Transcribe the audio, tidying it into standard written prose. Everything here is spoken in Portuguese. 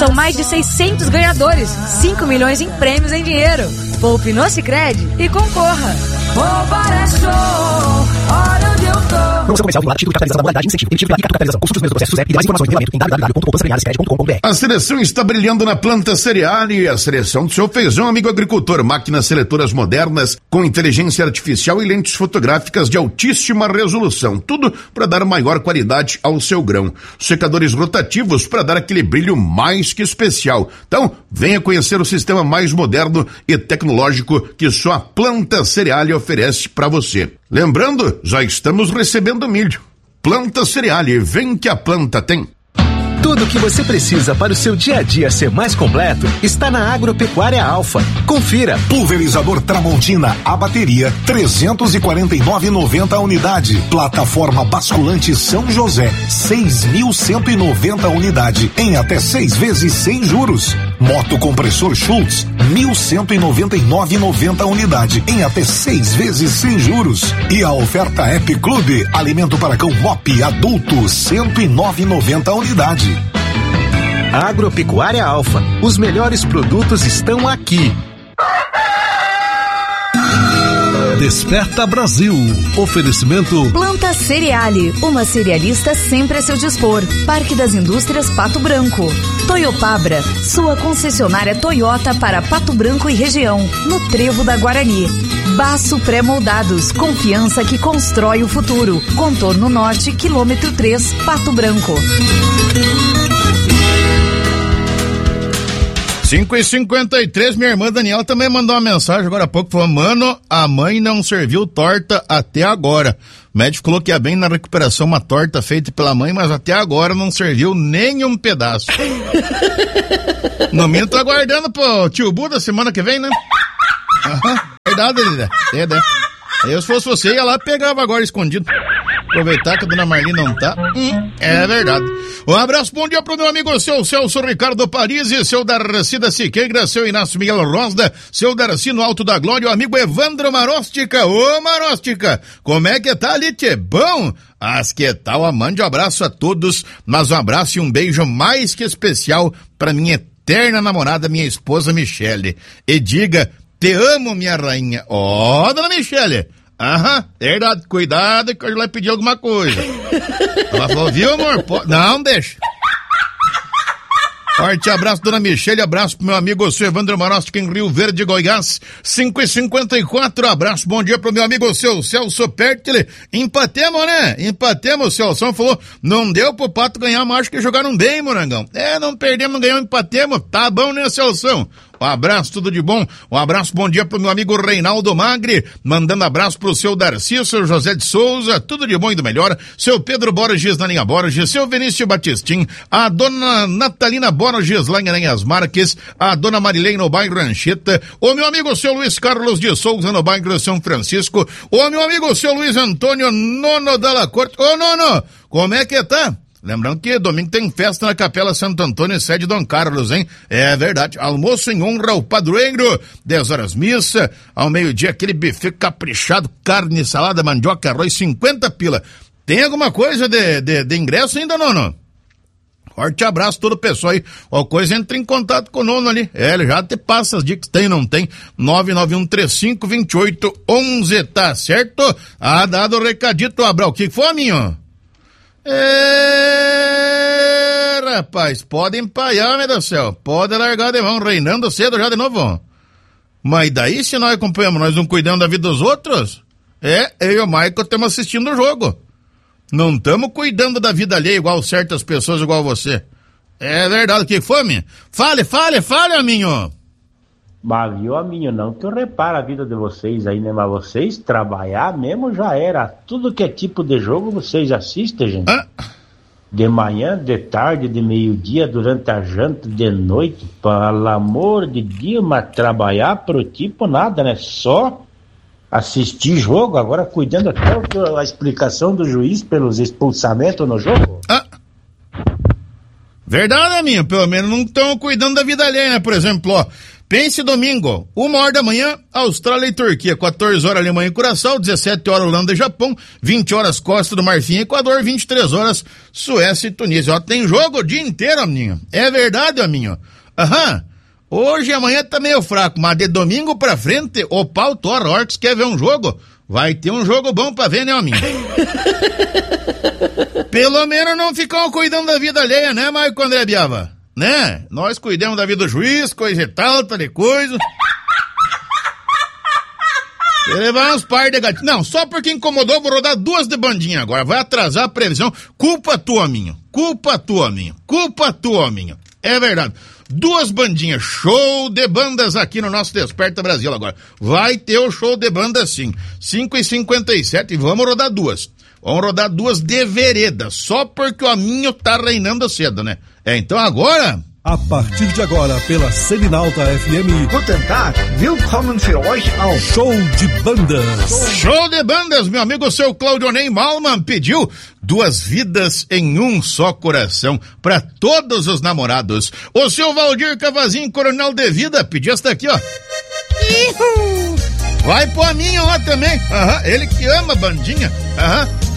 São mais de 600 ganhadores, 5 milhões em prêmios em dinheiro. Poupe no Sicredi e concorra. Poupar é show, olha onde eu tô. Promoção comercial vinculada, título de capitalização da modalidade incentivo. Emitido pela Capitalização. Consulte os meios do processo e mais informações no regulamento em www.poupançasemiarescred.com.br. A seleção está brilhando na planta Cereale, a seleção do seu feijão, amigo agricultor. Máquinas seletoras modernas com inteligência artificial e lentes fotográficas de altíssima resolução. Tudo para dar maior qualidade ao seu grão. Secadores rotativos para dar aquele brilho mais que especial. Então, venha conhecer o sistema mais moderno e tecnológico que só a planta Cereale oferece para você. Lembrando, já estamos recebendo milho. Planta Cereale, vem que a planta tem. Tudo o que você precisa para o seu dia a dia ser mais completo está na Agropecuária Alfa. Confira. Pulverizador Tramontina, a bateria, 349,90 a unidade. Plataforma basculante São José, 6.190 a unidade, em até 6 vezes sem juros. Moto compressor Schultz, 1.199,90 a unidade, em até 6 vezes sem juros. E a oferta App Clube, alimento para cão Mop adulto, 109,90 a unidade. Agropecuária Alfa, os melhores produtos estão aqui. Desperta Brasil. Oferecimento Planta Cereale, uma cerealista sempre a seu dispor. Parque das Indústrias Pato Branco. Toyopabra, sua concessionária Toyota para Pato Branco e região, no Trevo da Guarani. Baço Pré-Moldados, confiança que constrói o futuro. Contorno Norte, quilômetro 3, Pato Branco. 5h53, minha irmã Daniela também mandou uma mensagem agora há pouco, falou, mano, a mãe não serviu torta até agora. O médico falou que ia bem na recuperação uma torta feita pela mãe, mas até agora não serviu nenhum pedaço. No mínimo tô aguardando pro tio Buda semana que vem, né? Aham, verdade, Lida. Eu, se fosse você, ia lá e pegava agora escondido. Aproveitar que a dona Marli não tá. É verdade. Um abraço, bom dia pro meu amigo seu Celso Ricardo Parisi, seu Darcy da Siqueira, seu Inácio Miguel Rosda, seu Darcy no Alto da Glória, o amigo Evandro Marostica. Ô Marostica, como é que tá ali, tchê? Bom? As que tal? Mande um abraço a todos, mas um abraço e um beijo mais que especial pra minha eterna namorada, minha esposa Michele. E diga, te amo, minha rainha. Ó, dona Michele. Aham, verdade, cuidado que eu vai pedir alguma coisa. Ela falou, viu, amor? Não, deixa. Forte abraço, dona Michele, abraço pro meu amigo o seu Evandro Marostica em Rio Verde, Goiás, 5h54, abraço, bom dia pro meu amigo o seu Celso Pertile. Empatemos, né? Empatemos, o Celso falou, não deu pro Pato ganhar, mas acho que jogaram bem, Morangão. Não perdemos, não ganhamos, empatemos, tá bom, né, Celso? Um abraço, tudo de bom. Um abraço, bom dia pro meu amigo Reinaldo Magri, mandando abraço pro seu Darcy, seu José de Souza, tudo de bom e do melhor, seu Pedro Borges na linha Borges, seu Vinícius Batistin, a dona Natalina Borges lá em Aranhas Marques, a dona Marilene no bairro Rancheta, o meu amigo seu Luiz Carlos de Souza no bairro São Francisco, o meu amigo seu Luiz Antônio Nono Dalla Corte. Ô Nono, como é que tá? Lembrando que domingo tem festa na Capela Santo Antônio, sede Dom Carlos, hein? É verdade. Almoço em honra ao padroeiro, 10 horas missa, ao meio-dia aquele buffet caprichado, carne, salada, mandioca, arroz, 50 pila. Tem alguma coisa de ingresso ainda, Nono? Forte abraço a todo o pessoal aí. Qualquer coisa, entra em contato com o Nono ali. Ele já te passa as dicas, tem, não tem? 991352811, tá certo? Dado o recadito, Abral. O que foi, aminho? Rapaz, pode empaiar, meu Deus do céu. Pode largar de mão, reinando cedo já de novo. Mas daí, se nós acompanhamos, nós não cuidamos da vida dos outros? Eu e o Michael estamos assistindo o jogo. Não estamos cuidando da vida alheia igual certas pessoas, igual você. É verdade, o que foi, minha? Fale, aminho. Mas viu, aminho, não que eu reparo a vida de vocês aí, né? Mas vocês trabalhar mesmo já era. Tudo que é tipo de jogo vocês assistem, gente. De manhã, de tarde, de meio-dia, durante a janta, de noite. Pelo amor de Deus, mas trabalhar pro tipo nada, né? Só assistir jogo, agora cuidando até a explicação do juiz pelos expulsamentos no jogo. Verdade, Aminho, pelo menos não estão cuidando da vida alheia, né? Por exemplo, ó, pense domingo, 1h da manhã, Austrália e Turquia, 14 horas Alemanha e Curaçao, 17 horas Holanda e Japão, 20 horas Costa do Marfim e Equador, 23 horas Suécia e Tunísia. Ó, tem jogo o dia inteiro, Aminho. É verdade, Aminho. Aham. Hoje e amanhã tá meio fraco, mas de domingo pra frente, o pau torra. A hora que você quer ver um jogo, vai ter um jogo bom pra ver, né, Aminho? Pelo menos não ficam cuidando da vida alheia, né, Marco André Biava? Né? Nós cuidamos da vida do juiz, coisa e tal, tal de coisa. Vou levar uns par de gatinhos. Não, só porque incomodou, vou rodar 2 de bandinha agora. Vai atrasar a previsão. Culpa tua, Aminho. Culpa tua, Aminho. Culpa tua, Aminho. É verdade. 2 bandinhas, show de bandas aqui no nosso Desperta Brasil agora. Vai ter o show de bandas sim. 5h57 e vamos rodar 2. Vamos rodar 2 de vereda, só porque o Aminho tá reinando cedo, né? Então agora... A partir de agora, pela Seminalta FM. Guten Tag, willkommen für euch ao Show de Bandas. Show de Bandas, meu amigo, seu Claudionei Malman pediu 2 vidas em um só coração para todos os namorados. O seu Valdir Cavazinho, Coronel de Vida, pediu esta aqui, ó. Vai pro Aminho lá também. Aham, ele que ama bandinha. Aham.